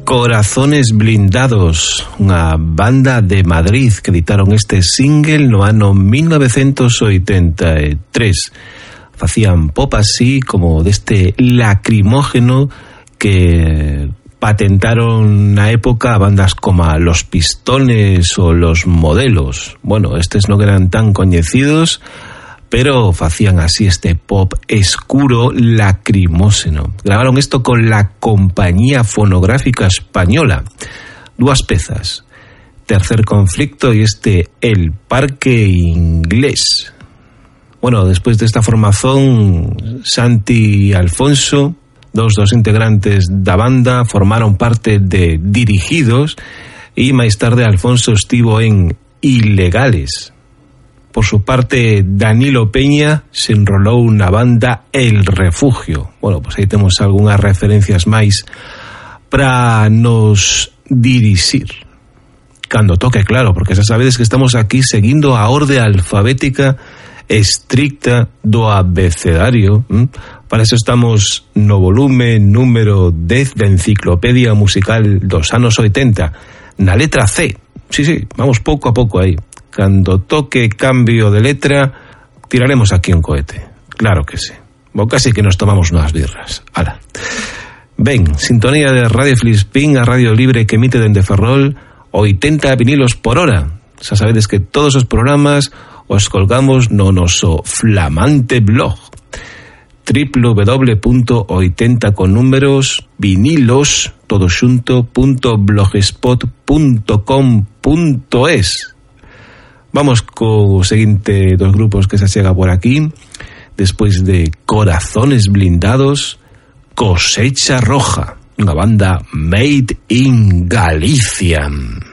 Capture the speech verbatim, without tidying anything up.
Corazones Blindados, unha banda de Madrid que editaron este single no ano mil novecientos oitenta e tres. Facían pop así como deste lacrimógeno que patentaron na época a bandas como Los Pistones o Los Modelos. Bueno, estes non eran tan coñecidos, pero facían así este pop escuro lacrimóseno. Grabaron esto con la Compañía Fonográfica Española. Dúas pezas, Tercer Conflicto y este El Parque Inglés. Bueno, despois desta formación, Santi y Alfonso, dos dos integrantes da banda, formaron parte de Dirigidos e máis tarde Alfonso estivo en Ilegales. Por su parte, Danilo Peña se enrolou na banda El Refugio. Bueno, pues aí temos algunhas referencias máis para nos dirixir. Cando toque, claro, porque xa sabedes que estamos aquí seguindo a orde alfabética estricta do abecedario. ¿Mm? Para eso estamos no volume número dez da Enciclopedia Musical dos anos oitenta, na letra C. Sí, sí, vamos pouco a pouco aí. Cando toque cambio de letra, tiraremos aquí un cohete. Claro que sí. Bo, casi que nos tomamos unhas birras. Ala. Ben, sintonía de Radio Filispín, a radio libre que emite dende Ferrol, oitenta vinilos por hora. Xa sabedes que todos os programas os colgamos no noso flamante blog doble u doble u doble u punto oitenta con números vinilos todo xunto punto blogspot punto com punto es. Vamos co seguinte dos grupos que se chega por aquí. Despois de Corazones Blindados, Cosecha Roja, unha banda made in Galicia.